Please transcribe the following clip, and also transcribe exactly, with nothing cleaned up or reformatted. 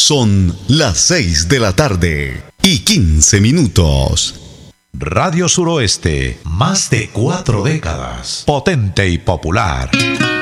Son las seis de la tarde y quince minutos. Radio Suroeste, más de cuatro décadas, potente y popular.